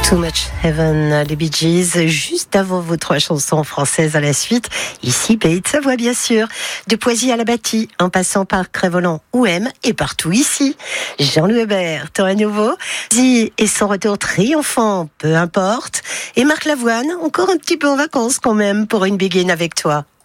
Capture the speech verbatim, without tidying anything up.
Too Much Heaven, les Bee Gees, juste avant vos trois chansons françaises à la suite. Ici, Pays de Savoie, bien sûr. De Poisy à la Bâtie, en passant par Crèveland ou M, et partout ici. Jean-Louis Hébert, Torre Nouveau, Zi et son retour triomphant, peu importe. Et Marc Lavoine, encore un petit peu en vacances quand même, pour une béguine avec toi.